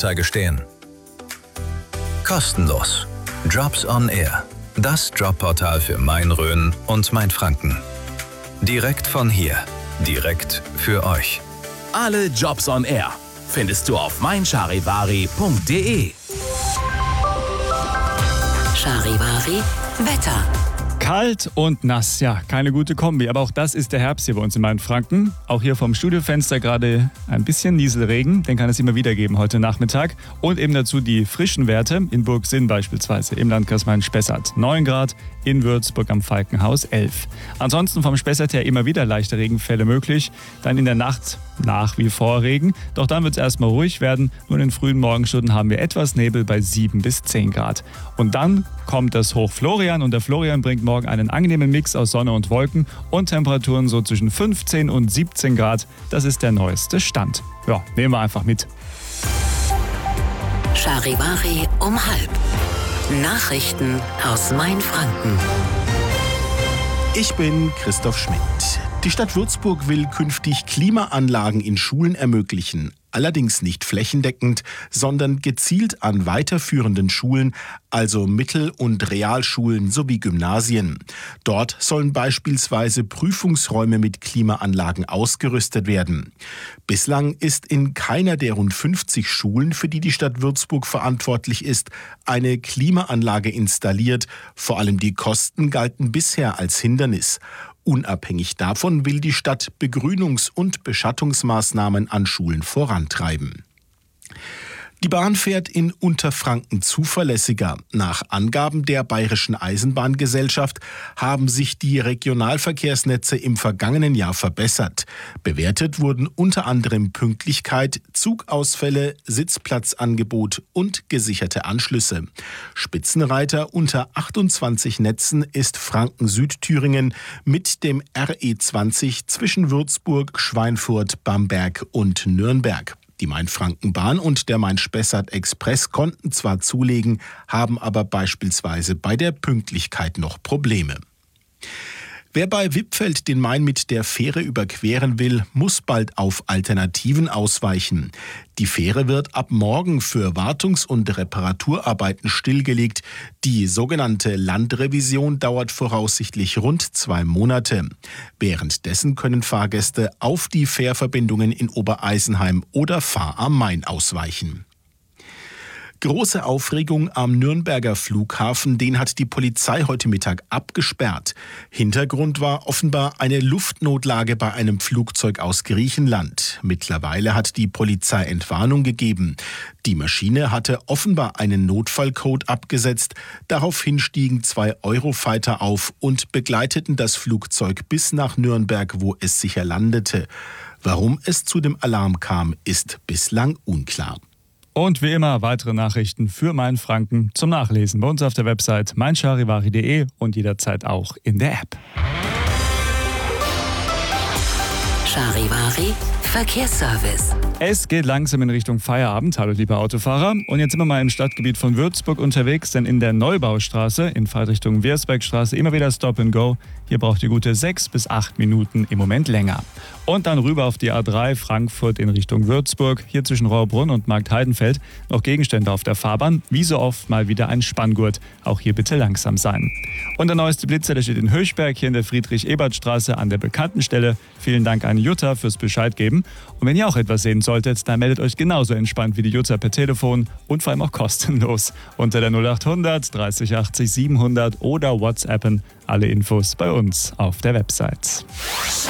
Stellenanzeige stehen. Kostenlos. Jobs on Air. Das Jobportal für Main-Rhön und Mainfranken. Direkt von hier. Direkt für euch. Alle Jobs on Air findest du auf meincharivari.de. Charivari Wetter. Kalt und nass, ja, keine gute Kombi. Aber auch das ist der Herbst hier bei uns in Mainfranken. Auch hier vom Studiofenster gerade ein bisschen Nieselregen. Den kann es immer wieder geben heute Nachmittag. Und eben dazu die frischen Werte in Burgsinn beispielsweise im Landkreis Main-Spessart. 9 Grad, in Würzburg am Falkenhaus 11. Ansonsten vom Spessart her immer wieder leichte Regenfälle möglich. Dann in der Nacht nach wie vor Regen. Doch dann wird es erstmal ruhig werden. Nur in den frühen Morgenstunden haben wir etwas Nebel bei 7 bis 10 Grad. Und dann kommt das Hoch Florian und der Florian bringt morgen einen angenehmen Mix aus Sonne und Wolken und Temperaturen so zwischen 15 und 17 Grad. Das ist der neueste Stand. Ja, nehmen wir einfach mit. Charivari um 12:30. Nachrichten aus Mainfranken. Ich bin Christoph Schmidt. Die Stadt Würzburg will künftig Klimaanlagen in Schulen ermöglichen. Allerdings nicht flächendeckend, sondern gezielt an weiterführenden Schulen, also Mittel- und Realschulen sowie Gymnasien. Dort sollen beispielsweise Prüfungsräume mit Klimaanlagen ausgerüstet werden. Bislang ist in keiner der rund 50 Schulen, für die die Stadt Würzburg verantwortlich ist, eine Klimaanlage installiert. Vor allem die Kosten galten bisher als Hindernis. Unabhängig davon will die Stadt Begrünungs- und Beschattungsmaßnahmen an Schulen vorantreiben. Die Bahn fährt in Unterfranken zuverlässiger. Nach Angaben der Bayerischen Eisenbahngesellschaft haben sich die Regionalverkehrsnetze im vergangenen Jahr verbessert. Bewertet wurden unter anderem Pünktlichkeit, Zugausfälle, Sitzplatzangebot und gesicherte Anschlüsse. Spitzenreiter unter 28 Netzen ist Franken-Südthüringen mit dem RE20 zwischen Würzburg, Schweinfurt, Bamberg und Nürnberg. Die Main-Franken-Bahn und der Main-Spessart-Express konnten zwar zulegen, haben aber beispielsweise bei der Pünktlichkeit noch Probleme. Wer bei Wippfeld den Main mit der Fähre überqueren will, muss bald auf Alternativen ausweichen. Die Fähre wird ab morgen für Wartungs- und Reparaturarbeiten stillgelegt. Die sogenannte Landrevision dauert voraussichtlich rund 2 Monate. Währenddessen können Fahrgäste auf die Fährverbindungen in Obereisenheim oder Fahr am Main ausweichen. Große Aufregung am Nürnberger Flughafen, den hat die Polizei heute Mittag abgesperrt. Hintergrund war offenbar eine Luftnotlage bei einem Flugzeug aus Griechenland. Mittlerweile hat die Polizei Entwarnung gegeben. Die Maschine hatte offenbar einen Notfallcode abgesetzt. Daraufhin stiegen 2 Eurofighter auf und begleiteten das Flugzeug bis nach Nürnberg, wo es sicher landete. Warum es zu dem Alarm kam, ist bislang unklar. Und wie immer weitere Nachrichten für Mainfranken zum Nachlesen bei uns auf der Website meincharivari.de und jederzeit auch in der App. Charivari Verkehrsservice. Es geht langsam in Richtung Feierabend, hallo liebe Autofahrer. Und jetzt sind wir mal im Stadtgebiet von Würzburg unterwegs, denn in der Neubaustraße in Fahrtrichtung Wiersbergstraße immer wieder Stop and Go. Hier braucht ihr gute 6 bis 8 Minuten im Moment länger. Und dann rüber auf die A3 Frankfurt in Richtung Würzburg. Hier zwischen Rohrbrunn und Marktheidenfeld noch Gegenstände auf der Fahrbahn. Wie so oft mal wieder ein Spanngurt. Auch hier bitte langsam sein. Und der neueste Blitzer, der steht in Höchberg, hier in der Friedrich-Ebert-Straße an der bekannten Stelle. Vielen Dank an Jutta fürs Bescheid geben. Und wenn ihr auch etwas sehen solltet, dann meldet euch genauso entspannt wie die Jutta per Telefon und vor allem auch kostenlos. Unter der 0800 30 80 700 oder WhatsAppen. Alle Infos bei uns auf der Website.